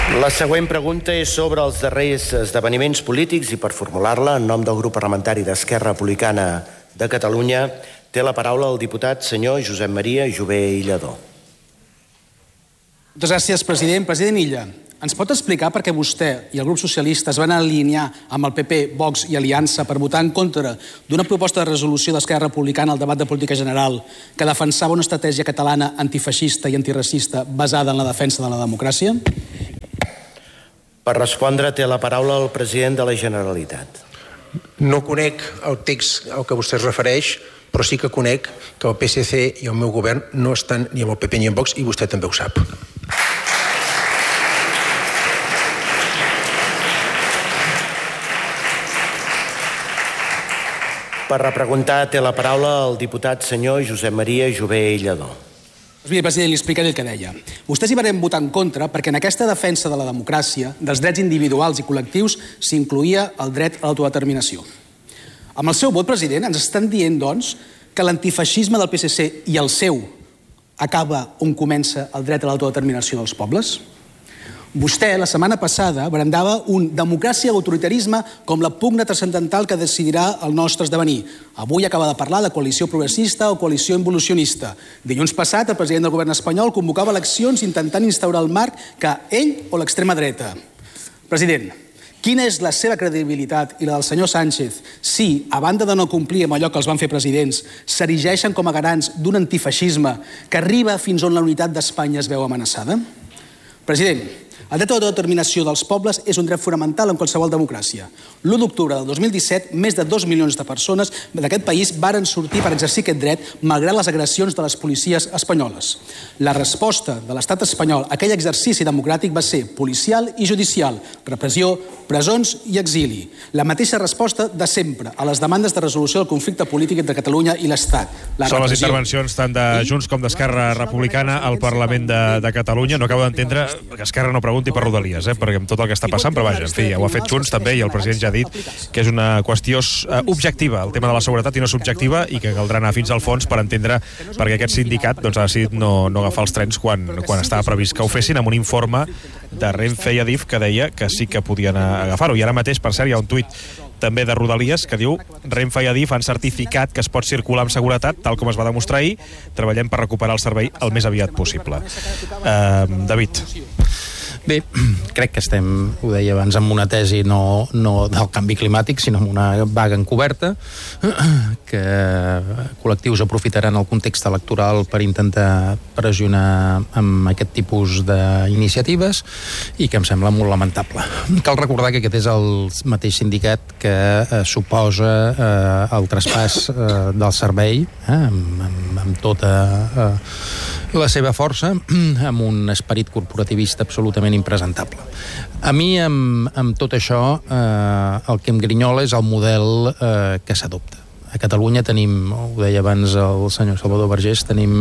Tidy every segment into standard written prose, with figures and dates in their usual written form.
La següent pregunta és sobre els darrers esdeveniments polítics i per formular-la en nom del grup parlamentari d'Esquerra Republicana de Catalunya té la paraula el diputat senyor Josep Maria Jové i Lledó. Moltes gràcies, president. President Illa, ens pot explicar per què vostè i el grup socialista es van alinear amb el PP, Vox i Aliança per votar en contra d'una proposta de resolució d'Esquerra Republicana al debat de política general que defensava una estratègia catalana antifeixista i antiracista basada en la defensa de la democràcia? Per respondre té la paraula el president de la Generalitat. No conec el text al que vostè es refereix, però sí que conec que el PSC i el meu govern no estan ni amb el PP ni amb Vox, i vostè també ho sap. Per repreguntar té la paraula el diputat senyor Josep Maria Jové i Lledó. Miri, president, li explicaré el que deia. Vostès hi van votar en contra perquè en aquesta defensa de la democràcia, dels drets individuals i col·lectius, s'incloïa el dret a l'autodeterminació. Amb el seu vot, president, ens estan dient, doncs, que l'antifeixisme del PSC i el seu acaba on comença el dret a l'autodeterminació dels pobles? Vostè, la setmana passada, brandava un democràcia o autoritarisme com la pugna transcendental que decidirà el nostre esdevenir. Avui acaba de parlar de coalició progressista o coalició involucionista. Dilluns passat, el president del govern espanyol convocava eleccions intentant instaurar el marc que ell o l'extrema dreta. President, quina és la seva credibilitat i la del senyor Sánchez si, a banda de no complir amb allò que els van fer presidents, s'erigeixen com a garants d'un antifeixisme que arriba fins on la unitat d'Espanya es veu amenaçada? President, el dret a l'autodeterminació dels pobles és un dret fonamental en qualsevol democràcia. L'1 d'octubre del 2017, més de 2 milions de persones d'aquest país varen sortir per exercir aquest dret malgrat les agressions de les policies espanyoles. La resposta de l'estat espanyol a aquell exercici democràtic va ser policial i judicial, repressió, presons i exili. La mateixa resposta de sempre a les demandes de resolució del conflicte polític entre Catalunya i l'Estat. Són les intervencions tant de Junts com d'Esquerra Republicana al Parlament de Catalunya. No acabo d'entendre que Esquerra no pregunti per Rodalies, perquè amb tot el que està passant, però vaja, en fi, ja ho ha fet Junts també i el president ja ha dit que és una qüestió objectiva, el tema de la seguretat, i no subjectiva, i que caldrà anar fins al fons per entendre perquè aquest sindicat ha decidit no agafar els trens quan estava previst que ho fessin, amb un informe de Renfe i Adif que deia que sí que podien agafar-ho. I ara mateix, per cert, hi ha un tuit també de Rodalies que diu: Renfe i Adif han certificat que es pot circular amb seguretat, tal com es va demostrar ahir. Treballem per recuperar el servei el més aviat possible. David. Bé, crec que estem, ho deia abans, amb una tesi no del canvi climàtic, sinó amb una vaga encoberta, que col·lectius aprofitaran el context electoral per intentar pressionar amb aquest tipus d'iniciatives i que em sembla molt lamentable. Cal recordar que aquest és el mateix sindicat que suposa el traspàs del servei amb tota la seva força, amb un esperit corporativista absolutament impresentable. A mi, amb tot això, el que em grinyola és el model que s'adopta. A Catalunya tenim, ho deia abans el senyor Salvador Vergés, tenim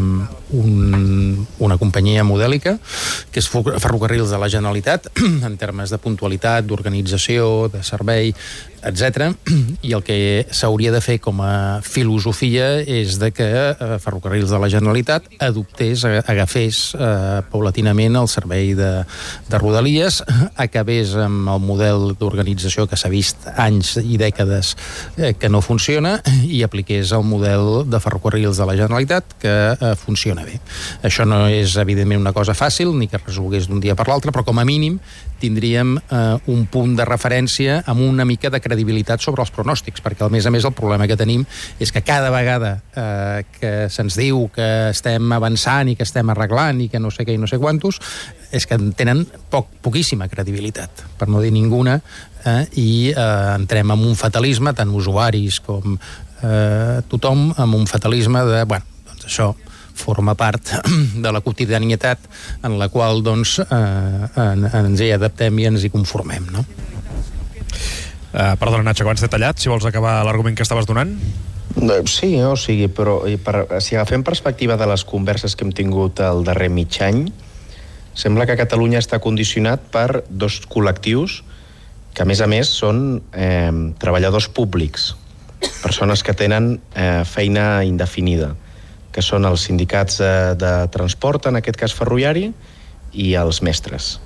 una companyia modèlica, que és Ferrocarrils de la Generalitat, en termes de puntualitat, d'organització, de servei, etc. I el que s'hauria de fer com a filosofia és de que Ferrocarrils de la Generalitat agafés paulatinament el servei de Rodalies, acabés amb el model d'organització que s'ha vist anys i dècades que no funciona i apliqués el model de Ferrocarrils de la Generalitat que funciona bé. Això no és evidentment una cosa fàcil ni que es resolgués d'un dia per l'altre, però com a mínim tindríem un punt de referència amb una mica de credibilitat sobre els pronòstics, perquè a més el problema que tenim és que cada vegada que se'ns diu que estem avançant i que estem arreglant i que no sé què i no sé quantos, és que tenen poquíssima credibilitat, per no dir ninguna, i entrem en un fatalisme, tant usuaris com tothom, amb un fatalisme de, doncs això forma part de la quotidianitat en la qual doncs ens hi adaptem i ens hi conformem, no? Perdona, Nacho, abans t'he tallat, si vols acabar l'argument que estaves donant. Sí, o sigui, però si agafem perspectiva de les converses que hem tingut el darrer mig any, sembla que Catalunya està condicionat per dos col·lectius que, a més, són treballadors públics, persones que tenen feina indefinida, que són els sindicats de transport, en aquest cas ferroviari, i els mestres.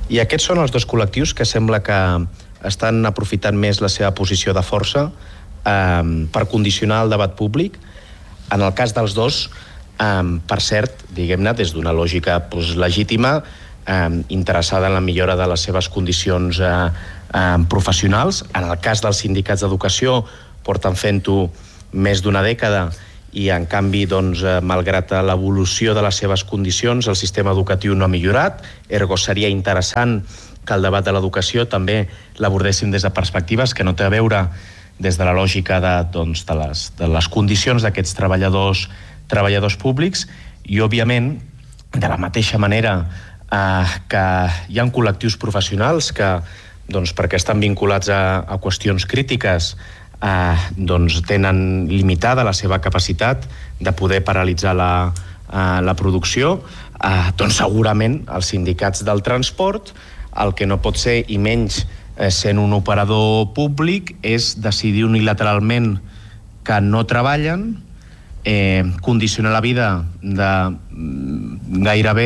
I aquests són els dos col·lectius que sembla que estan aprofitant més la seva posició de força per condicionar el debat públic. En el cas dels dos, per cert, diguem-ne, des d'una lògica legítima, interessada en la millora de les seves condicions professionals. En el cas dels sindicats d'educació, porten fent-ho més d'una dècada i, en canvi, malgrat l'evolució de les seves condicions, el sistema educatiu no ha millorat. Ergo, seria interessant que el debat de l'educació també l'abordéssim des de perspectives que no té a veure des de la lògica de les condicions d'aquests treballadors públics. I, òbviament, de la mateixa manera que hi ha col·lectius professionals que, perquè estan vinculats a qüestions crítiques, tenen limitada la seva capacitat de poder paralitzar la producció, segurament els sindicats del transport el que no pot ser, i menys sent un operador públic, és decidir unilateralment que no treballen, condicionar la vida de gairebé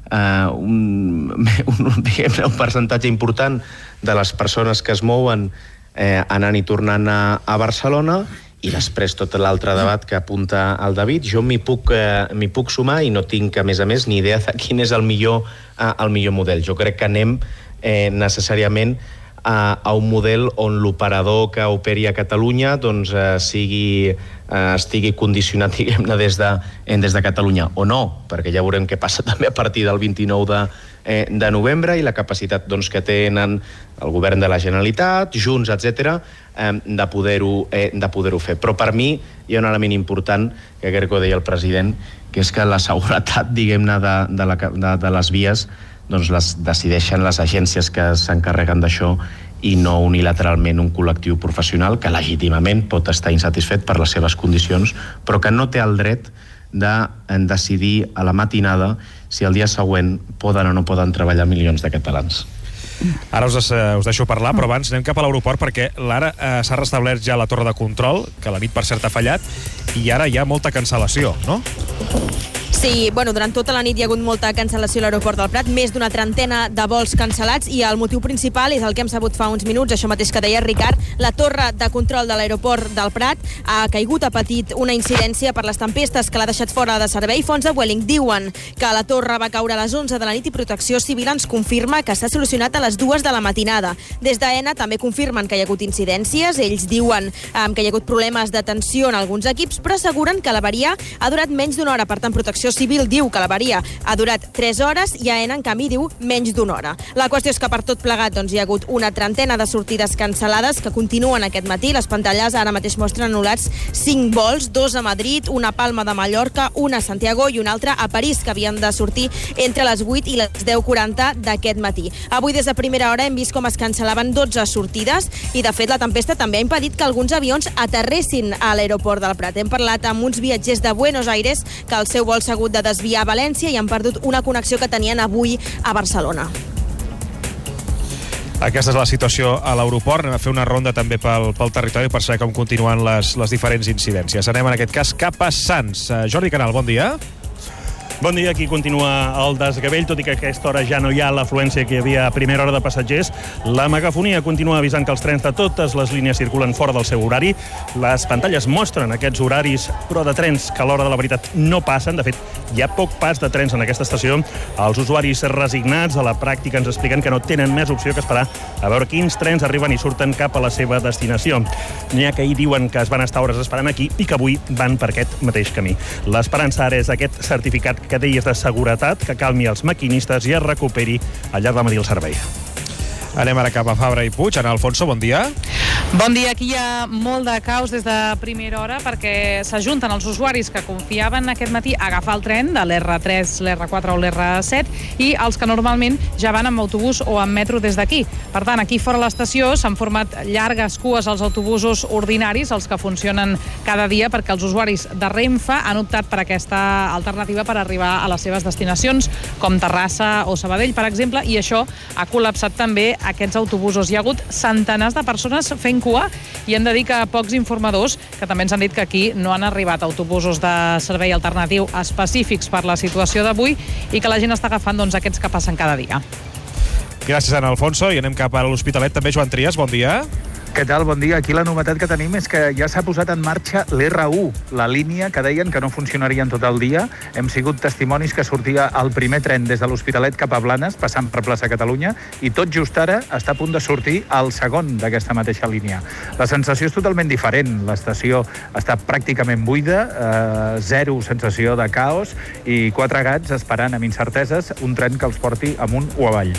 un percentatge important de les persones que es mouen anant i tornant a Barcelona, i després tot l'altre debat que apunta el David. Jo m'hi puc sumar i no tinc, a més, ni idea de quin és el millor model. Jo crec que anem necessàriament a un model on l'operador que operi a Catalunya estigui condicionat, diguem-ne, des de Catalunya, o no, perquè ja veurem què passa també a partir del 29 de novembre i la capacitat que tenen el govern de la Generalitat, Junts, etc., de poder-ho fer. Però per mi hi ha un element important, que crec que ho deia el president, que és que la seguretat, diguem-ne, de les vies les decideixen les agències que s'encarreguen d'això i no unilateralment un col·lectiu professional que legítimament pot estar insatisfet per les seves condicions, però que no té el dret de decidir a la matinada si el dia següent poden o no poden treballar milions de catalans. Ara us deixo parlar, però abans anem cap a l'aeroport, perquè l'ara s'ha restablert ja la torre de control, que la nit per cert ha fallat, i ara hi ha molta cancel·lació, no? Sí, durant tota la nit hi ha hagut molta cancel·lació a l'aeroport del Prat, més d'una trentena de vols cancel·lats, i el motiu principal és el que hem sabut fa uns minuts, això mateix que deia Ricard. La torre de control de l'aeroport del Prat ha caigut, ha patit una incidència per les tempestes que l'ha deixat fora de servei. Fonts de Vueling diuen que la torre va caure a les 11 de la nit i Protecció Civil ens confirma que s'ha solucionat a les 2 de la matinada. Des d'AENA també confirmen que hi ha hagut incidències. Ells diuen que hi ha hagut problemes de tensió en alguns equips, però asseguren que l'avaria ha durat menys d'una hora. Per tant, Protecció Civil diu que l'avaria ha durat 3 hores i AENA, en canvi, diu menys d'una hora. La qüestió és que per tot plegat hi ha hagut una trentena de sortides cancel·lades que continuen aquest matí. Les pantalles ara mateix mostren anul·lats 5 vols, 2 a Madrid, una a Palma de Mallorca, una a Santiago i un altre a París, que havien de sortir entre les 8 i les 10:40 d'aquest matí. Avui, des de primera hora, hem vist com es cancel·laven 12 sortides i, de fet, la tempesta també ha impedit que alguns avions aterressin a l'aeroport del Prat. Hem parlat amb uns viatgers de Buenos Aires que el seu vol s'ha hagut de desviar a València i han perdut una connexió que tenien avui a Barcelona. Aquesta és la situació a l'aeroport. Anem a fer una ronda també pel territori per saber com continuen les diferents incidències. Anem, en aquest cas, cap a Sants. Jordi Canal, bon dia. Bon dia, aquí continua el desgavell, tot i que a aquesta hora ja no hi ha l'afluència que hi havia a primera hora de passatgers. La megafonia continua avisant que els trens de totes les línies circulen fora del seu horari. Les pantalles mostren aquests horaris, però de trens que a l'hora de la veritat no passen. De fet, hi ha poc pas de trens en aquesta estació. Els usuaris resignats a la pràctica ens expliquen que no tenen més opció que esperar a veure quins trens arriben i surten cap a la seva destinació. N'hi ha que ahir diuen que es van estar hores esperant aquí i que avui van per aquest mateix camí. L'esperança ara és aquest certificat que deies de seguretat que calmi els maquinistes i es recuperi al llarg del matí el servei. Anem ara cap a Fabra i Puig. Ana Alfonso, bon dia. Bon dia. Aquí hi ha molt de caos des de primera hora perquè s'ajunten els usuaris que confiaven aquest matí a agafar el tren de l'R3, l'R4 o l'R7 i els que normalment ja van amb autobús o amb metro des d'aquí. Per tant, aquí fora l'estació s'han format llargues cues als autobusos ordinaris, els que funcionen cada dia, perquè els usuaris de Renfe han optat per aquesta alternativa per arribar a les seves destinacions, com Terrassa o Sabadell, per exemple, i això ha col·lapsat també aquests autobusos. Hi ha hagut centenars de persones fent cua i hem de dir que pocs informadors que també ens han dit que aquí no han arribat autobusos de servei alternatiu específics per la situació d'avui i que la gent està agafant aquests que passen cada dia. Gràcies, Ana Alfonso. I anem cap a l'Hospitalet. També Joan Trias, bon dia. Què tal? Bon dia. Aquí la novetat que tenim és que ja s'ha posat en marxa l'R1, la línia que deien que no funcionaria en tot el dia. Hem sigut testimonis que sortia el primer tren des de l'Hospitalet cap a Blanes, passant per plaça Catalunya, i tot just ara està a punt de sortir el segon d'aquesta mateixa línia. La sensació és totalment diferent. L'estació està pràcticament buida, zero sensació de caos i 4 gats esperant amb incerteses un tren que els porti amunt o avall.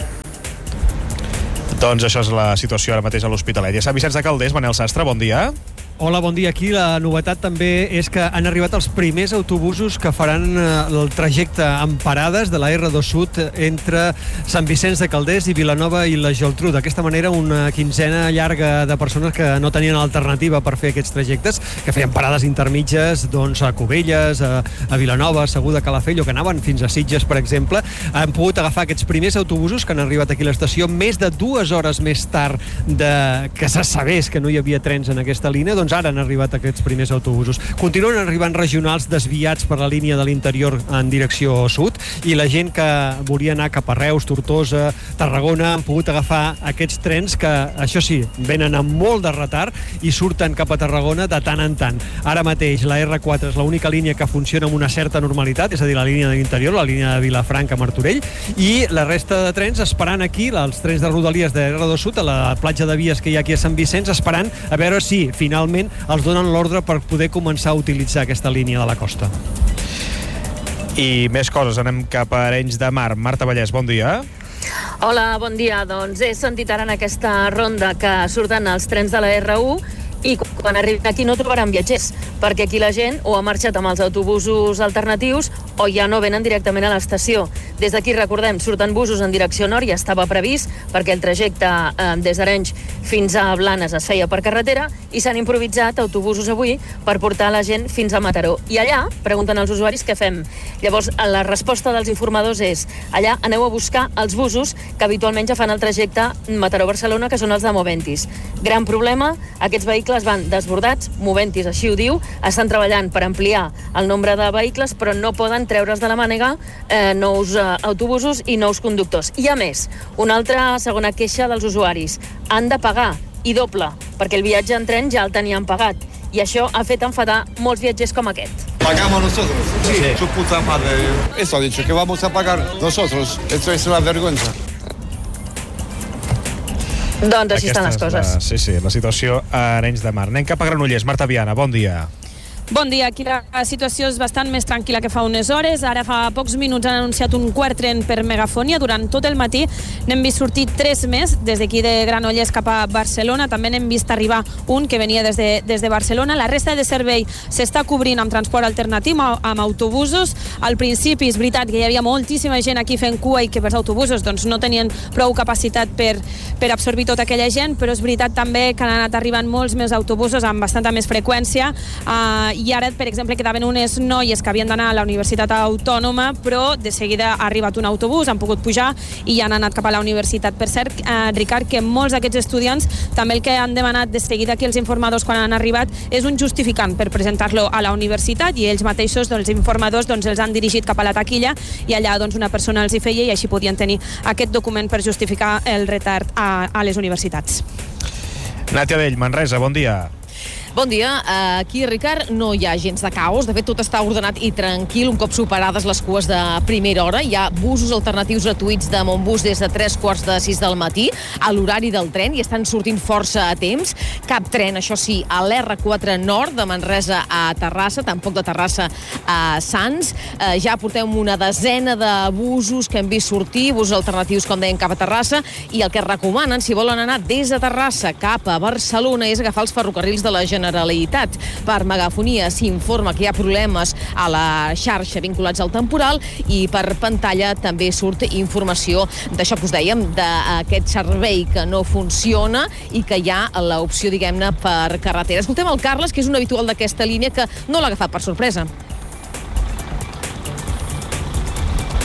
Doncs això és la situació ara mateix a l'Hospitalet. I a Sant Vicenç de Calders, Manel Sastre, bon dia. Hola, bon dia. Aquí la novetat també és que han arribat els primers autobusos que faran el trajecte amb parades de la R2 Sud entre Sant Vicenç de Calders i Vilanova i la Geltrú. D'aquesta manera, una quinzena llarga de persones que no tenien alternativa per fer aquests trajectes, que feien parades intermitges doncs, a Cubelles, a Vilanova, a Segur de Calafell, o que anaven fins a Sitges, per exemple, han pogut agafar aquests primers autobusos que han arribat aquí a l'estació més de 2 hores més tard que se sabés que no hi havia trens en aquesta línia. Doncs ara han arribat aquests primers autobusos. Continuen arribant regionals desviats per la línia de l'interior en direcció sud, i la gent que volia anar cap a Reus, Tortosa, Tarragona, han pogut agafar aquests trens que, això sí, venen amb molt de retard i surten cap a Tarragona de tant en tant. Ara mateix la R4 és l'única línia que funciona amb una certa normalitat, és a dir, la línia de l'interior, la línia de Vilafranca, Martorell, i la resta de trens esperant aquí, els trens de Rodalies de R2 Sud, a la platja de vies que hi ha aquí a Sant Vicenç, esperant a veure si finalment els donen l'ordre per poder començar a utilitzar aquesta línia de la costa. I més coses, anem cap a Arenys de Mar. Marta Vallès, bon dia. Hola, bon dia. Doncs he sentit ara en aquesta ronda que surten els trens de la R1 i quan arriben aquí no trobaran viatgers, perquè aquí la gent o ha marxat amb els autobusos alternatius o ja no venen directament a l'estació. Des d'aquí, recordem, surten busos en direcció nord, ja estava previst, perquè el trajecte des d'Arenys fins a Blanes es feia per carretera, i s'han improvisat autobusos avui per portar la gent fins a Mataró. I allà, pregunten als usuaris què fem. Llavors, la resposta dels informadors és: allà aneu a buscar els busos que habitualment ja fan el trajecte Mataró-Barcelona, que són els de Moventis. Gran problema, aquests vehicles van desbordats, Moventis així ho diu, estan treballant per ampliar el nombre de vehicles, però no poden treure's de la mànega nous autobusos i nous conductors. I a més, una altra segona queixa dels usuaris: han de pagar, i doble, perquè el viatge en tren ja el tenien pagat, i això ha fet enfadar molts viatgers com aquest. ¿Pagamos nosotros? Sí. Su puta madre. Eso ha dicho, que vamos a pagar nosotros. Esto es una vergüenza. Doncs així estan les coses. Sí, la situació a Arenys de Mar. Anem cap a Granollers. Marta Viana, bon dia. Bon dia, aquí la situació és bastant més tranquil·la que fa unes hores. Ara fa pocs minuts han anunciat un quart tren per Megafonia. Durant tot el matí n'hem vist sortir 3 més des d'aquí de Granollers cap a Barcelona. També n'hem vist arribar un que venia des de Barcelona. La resta de servei s'està cobrint amb transport alternatiu, amb autobusos. Al principi és veritat que hi havia moltíssima gent aquí fent cua i que els autobusos doncs, no tenien prou capacitat per absorbir tota aquella gent, però és veritat també que han anat arribant molts més autobusos amb bastanta més freqüència. I ara, per exemple, quedaven unes noies que havien d'anar a la Universitat Autònoma, però de seguida ha arribat un autobús, han pogut pujar i han anat cap a la universitat. Per cert, Ricard, que molts d'aquests estudiants també el que han demanat de seguida aquí els informadors quan han arribat és un justificant per presentar-lo a la universitat, i ells mateixos, els informadors, els han dirigit cap a la taquilla i allà una persona els hi feia i així podien tenir aquest document per justificar el retard a les universitats. Nàtia Dell, Manresa, bon dia. Bon dia. Aquí, Ricard, no hi ha gens de caos. De fet, tot està ordenat i tranquil un cop superades les cues de primera hora. Hi ha busos alternatius gratuïts de Montbus des de 3:45 del matí a l'horari del tren i estan sortint força a temps. Cap tren, això sí, a l'R4 nord de Manresa a Terrassa, tampoc de Terrassa a Sants. Ja portem una desena de busos que hem vist sortir, busos alternatius, com deien, cap a Terrassa, i el que recomanen, si volen anar des de Terrassa cap a Barcelona, és agafar els ferrocarrils de la Generalitat. Per Megafonia s'informa que hi ha problemes a la xarxa vinculats al temporal, i per pantalla també surt informació d'això que us dèiem, d'aquest servei que no funciona i que hi ha l'opció, diguem-ne, per carretera. Escoltem el Carles, que és un habitual d'aquesta línia, que no l'ha agafat per sorpresa.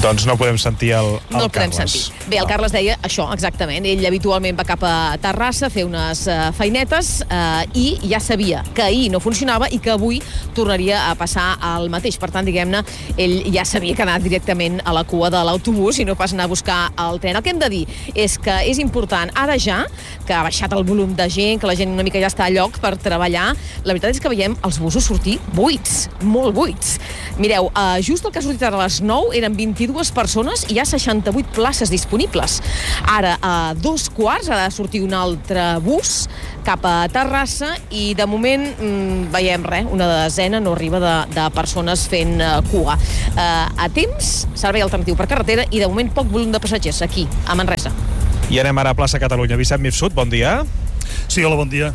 Doncs no podem sentir el Carles. No el podem sentir. Bé, el Carles deia això, exactament. Ell habitualment va cap a Terrassa a fer unes feinetes i ja sabia que ahir no funcionava i que avui tornaria a passar el mateix. Per tant, diguem-ne, ell ja sabia que anar directament a la cua de l'autobús i no pas anar a buscar el tren. El que hem de dir és que és important, ara ja, que ha baixat el volum de gent, que la gent una mica ja està a lloc per treballar, la veritat és que veiem els busos sortir buits, molt buits. Mireu, just el que ha sortit ara a les 9 eren 22 persones i hi ha 68 places disponibles. Ara, a 2:15, ha de sortir un altre bus cap a Terrassa i de moment veiem una desena, no arriba de persones fent cua. A temps, servei alternatiu per carretera i de moment poc volum de passatgers aquí, a Manresa. I anem ara a plaça Catalunya. Vicent Mifsud, bon dia. Sí, hola, bon dia.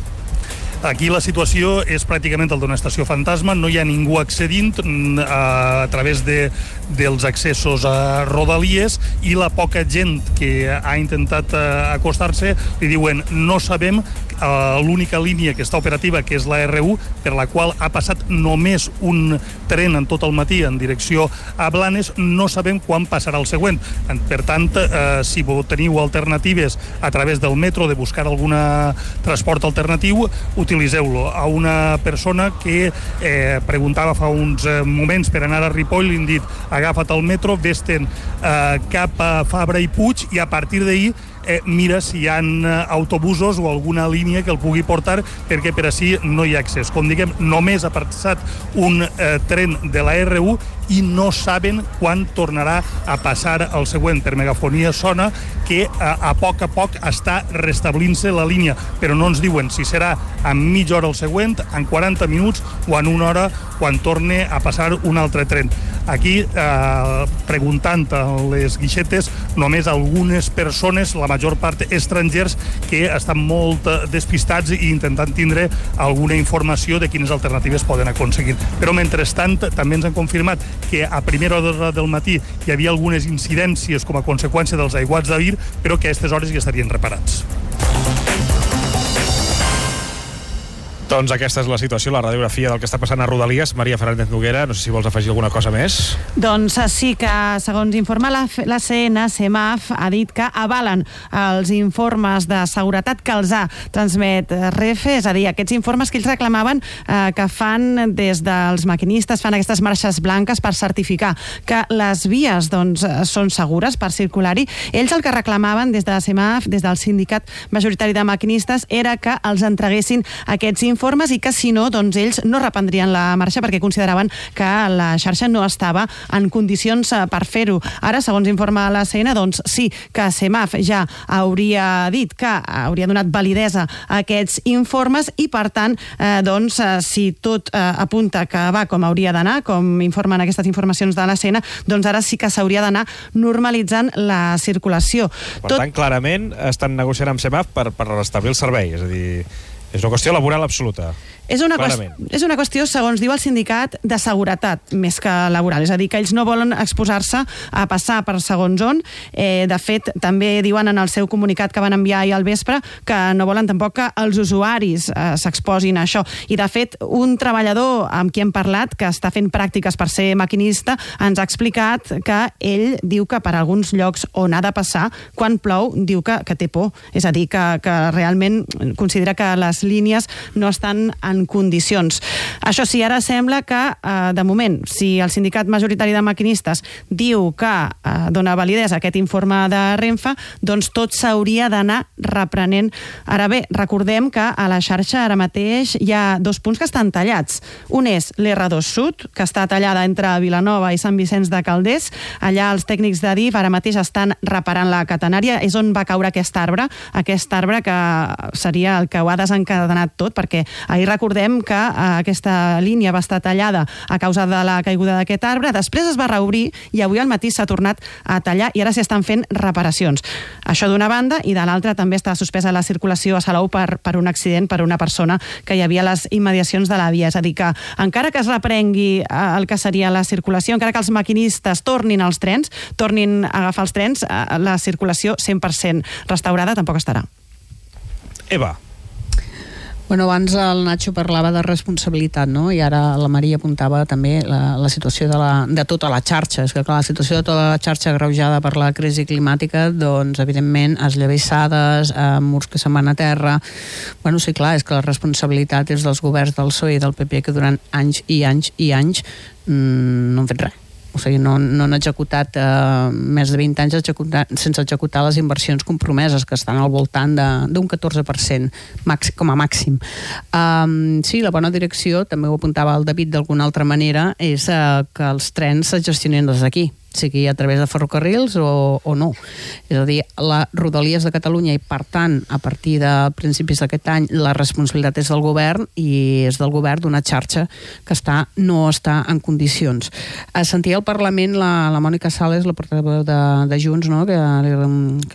Aquí la situació és pràcticament el d'una estació fantasma, no hi ha ningú accedint a través dels accessos a Rodalies i la poca gent que ha intentat acostar-se li diuen no sabem, l'única línia que està operativa, que és la R1, per la qual ha passat només un tren en tot el matí en direcció a Blanes, no sabem quan passarà el següent. Per tant, si teniu alternatives a través del metro, de buscar algun transport alternatiu, utilitzeu-lo. A una persona que preguntava fa uns moments per anar a Ripoll, li han dit agafa't el metro, vés-te'n cap a Fabra i Puig i a partir d'ahir mira si hi ha autobusos o alguna línia que el pugui portar perquè per ací no hi ha accés. Com diguem, només ha passat un tren de la R1 i no saben quan tornarà a passar el següent. Per megafonia sona que a poc està restablint-se la línia, però no ens diuen si serà en mitja hora el següent, en 40 minuts o en una hora quan torne a passar un altre tren. Aquí, preguntant a les guixetes, només algunes persones, la major part estrangers, que estan molt despistats i intentant tindre alguna informació de quines alternatives poden aconseguir. Però, mentrestant, també ens han confirmat que a primera hora del matí hi havia algunes incidències com a conseqüència dels aiguats d'ahir, però que a aquestes hores ja estarien reparats. Doncs aquesta és la situació, la radiografia del que està passant a Rodalies. Maria Fernández Noguera, no sé si vols afegir alguna cosa més. Doncs sí que, segons informa la CMAF, ha dit que avalen els informes de seguretat que els ha transmet Renfe, és a dir, aquests informes que ells reclamaven que fan des dels maquinistes, fan aquestes marxes blanques per certificar que les vies són segures per circular-hi. Ells el que reclamaven des de la CMAF, des del sindicat majoritari de maquinistes, era que els entreguessin aquests informes i que si no, doncs ells no reprendrien la marxa perquè consideraven que la xarxa no estava en condicions per fer-ho. Ara, segons informa la CN, doncs sí que CMAF ja hauria dit que hauria donat validesa a aquests informes i, per tant, doncs, si tot apunta que va com hauria d'anar, com informen aquestes informacions de la CN, doncs ara sí que s'hauria d'anar normalitzant la circulació. Per tant, clarament estan negociant amb CMAF per restablir el servei, és a dir, és una qüestió laboral absoluta. És una qüestió, segons diu el sindicat, de seguretat, més que laboral. És a dir, que ells no volen exposar-se a passar per segons on. De fet, també diuen en el seu comunicat que van enviar ahir al vespre que no volen tampoc que els usuaris s'exposin a això. I, de fet, un treballador amb qui hem parlat, que està fent pràctiques per ser maquinista, ens ha explicat que ell diu que per alguns llocs on ha de passar, quan plou, diu que té por. És a dir, que realment considera que les línies no estan en condicions. Això sí, ara sembla que, de moment, si el sindicat majoritari de maquinistes diu que dona validesa a aquest informe de Renfe, doncs tot s'hauria d'anar reprenent. Ara bé, recordem que a la xarxa ara mateix hi ha dos punts que estan tallats. Un és l'R2 Sud, que està tallada entre Vilanova i Sant Vicenç de Calders. Allà els tècnics de DIF ara mateix estan reparant la catenària. És on va caure aquest arbre que seria el que ho ha desencadenat tot, perquè ahir recordem que aquesta línia va estar tallada a causa de la caiguda d'aquest arbre, després es va reobrir i avui al matí s'ha tornat a tallar i ara s'hi estan fent reparacions. Això d'una banda, i de l'altra també està suspesa la circulació a Salou per un accident, per una persona que hi havia a les immediacions de la via. És a dir, que encara que es reprengui el que seria la circulació, encara que els maquinistes tornin als trens, tornin a agafar els trens, la circulació 100% restaurada tampoc estarà. Eva. Bueno, abans el Nacho parlava de responsabilitat, no? I ara la Maria apuntava també la situació de tota la xarxa. És que, clar, la situació de tota la xarxa agreujada per la crisi climàtica, doncs, evidentment, esllavissades, murs que se'n van a terra... Bueno, sí, clar, és que la responsabilitat és dels governs del PSOE i del PP que durant anys i anys i anys no han fet res. O sigui, no han executat més de 20 anys sense executar les inversions compromeses, que estan al voltant d'un 14% com a màxim. Sí, la bona direcció, també ho apuntava el David d'alguna altra manera, és que els trens es gestionen des d'aquí, sigui a través de ferrocarrils o no. És a dir, les Rodalies de Catalunya i, per tant, a partir de principis d'aquest any, la responsabilitat és del govern i és del govern d'una xarxa que no està en condicions. Sentia al Parlament la Mònica Sales, la portaveu de Junts, no? que